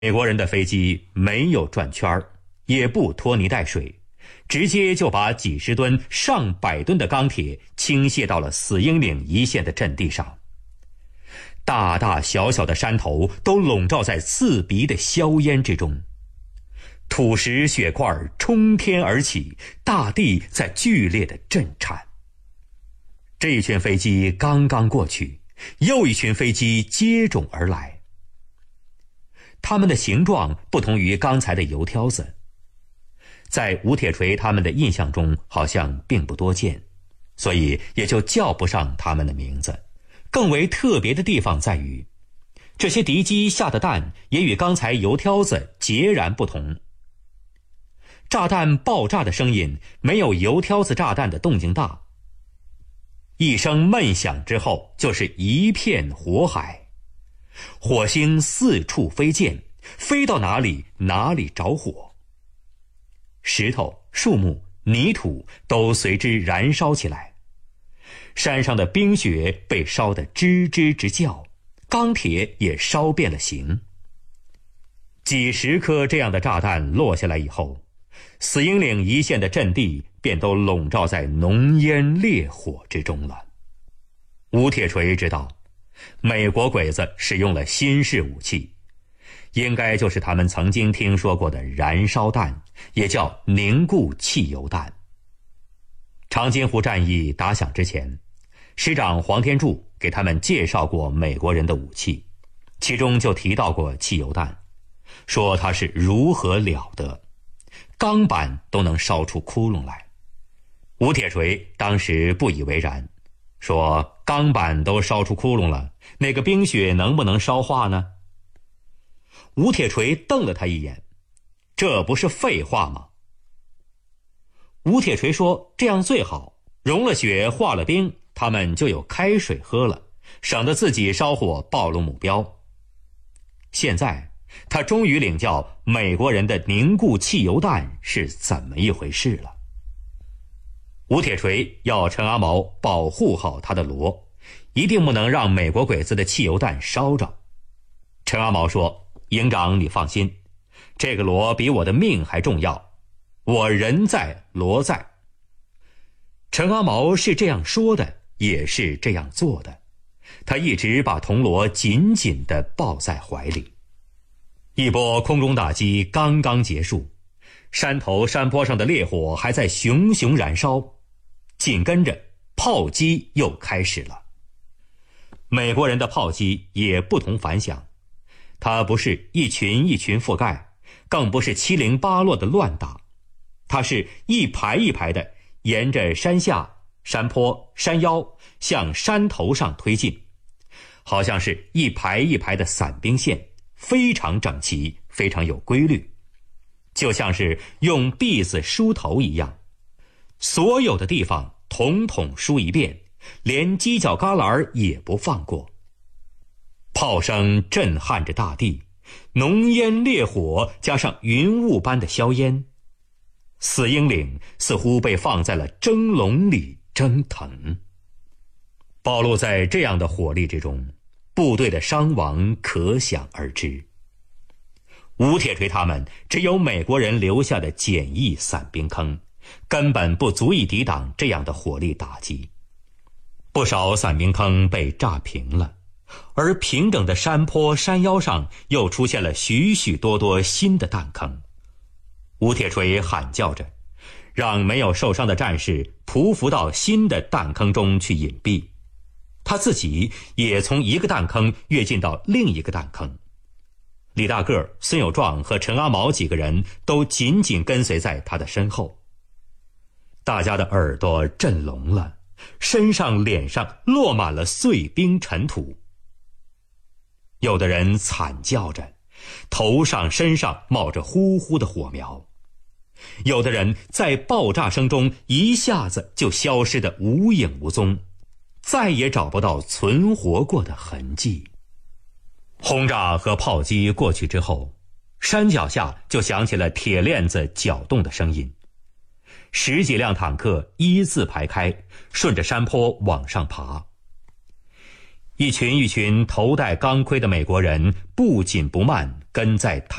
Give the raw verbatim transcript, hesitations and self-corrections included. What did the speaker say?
美国人的飞机没有转圈，也不拖泥带水，直接就把几十吨、上百吨的钢铁倾泻到了死鹰岭一线的阵地上。大大小小的山头都笼罩在刺鼻的硝烟之中，土石血块冲天而起，大地在剧烈的震颤。这一群飞机刚刚过去，又一群飞机接踵而来。它们的形状不同于刚才的油挑子，在吴铁锤他们的印象中好像并不多见，所以也就叫不上他们的名字。更为特别的地方在于，这些敌机下的弹也与刚才油挑子截然不同。炸弹爆炸的声音没有油挑子炸弹的动静大，一声闷响之后就是一片火海，火星四处飞溅，飞到哪里哪里着火。石头、树木、泥土都随之燃烧起来，山上的冰雪被烧得吱吱直叫，钢铁也烧变了形。几十颗这样的炸弹落下来以后，死鹰岭一线的阵地便都笼罩在浓烟烈火之中了。吴铁锤知道，美国鬼子使用了新式武器，应该就是他们曾经听说过的燃烧弹，也叫凝固汽油弹。长津湖战役打响之前，师长黄天柱给他们介绍过美国人的武器，其中就提到过汽油弹，说它是如何了得，钢板都能烧出窟窿来。吴铁锤当时不以为然，说钢板都烧出窟窿了，那个冰雪能不能烧化呢？吴铁锤瞪了他一眼，这不是废话吗？吴铁锤说，这样最好，融了雪化了冰，他们就有开水喝了，省得自己烧火暴露目标。现在他终于领教美国人的凝固汽油弹是怎么一回事了。吴铁锤要陈阿毛保护好他的锣，一定不能让美国鬼子的汽油弹烧着。陈阿毛说，营长你放心，这个锣比我的命还重要，我人在锣在。陈阿毛是这样说的，也是这样做的，他一直把铜锣紧紧地抱在怀里。一波空中打击刚刚结束，山头山坡上的烈火还在熊熊燃烧，紧跟着炮击又开始了。美国人的炮击也不同凡响，它不是一群一群覆盖，更不是七零八落的乱打，它是一排一排的沿着山下、山坡、山腰向山头上推进，好像是一排一排的散兵线，非常整齐，非常有规律，就像是用篦子梳头一样，所有的地方统统梳一遍，连犄角旮旯也不放过。炮声震撼着大地，浓烟烈火加上云雾般的硝烟，死鹰岭似乎被放在了蒸笼里蒸腾。暴露在这样的火力之中，部队的伤亡可想而知。吴铁锤他们只有美国人留下的简易散兵坑，根本不足以抵挡这样的火力打击。不少散兵坑被炸平了，而平整的山坡山腰上又出现了许许多多新的弹坑。吴铁锤喊叫着，让没有受伤的战士匍匐到新的弹坑中去隐蔽，他自己也从一个弹坑跃进到另一个弹坑。李大个、孙有壮和陈阿毛几个人都紧紧跟随在他的身后。大家的耳朵震聋了，身上脸上落满了碎冰尘土。有的人惨叫着，头上身上冒着呼呼的火苗，有的人在爆炸声中一下子就消失得无影无踪，再也找不到存活过的痕迹。轰炸和炮击过去之后，山脚下就响起了铁链子搅动的声音，十几辆坦克一字排开，顺着山坡往上爬。一群一群头戴钢盔的美国人不紧不慢， 跟在